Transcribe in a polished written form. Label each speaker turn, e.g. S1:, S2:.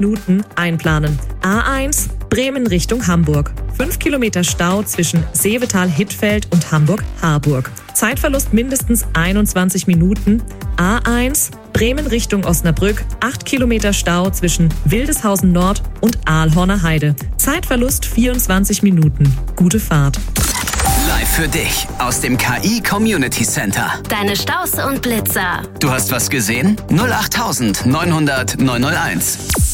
S1: Minuten einplanen. A1 Bremen Richtung Hamburg. 5 Kilometer Stau zwischen Seevetal-Hittfeld und Hamburg-Harburg. Zeitverlust mindestens 21 Minuten. A1 Bremen Richtung Osnabrück. 8 Kilometer Stau zwischen Wildeshausen Nord und Aalhorner Heide. Zeitverlust 24 Minuten. Gute Fahrt.
S2: Live für dich aus dem KI Community Center.
S3: Deine Staus und Blitzer.
S2: Du hast was gesehen? 08900 901.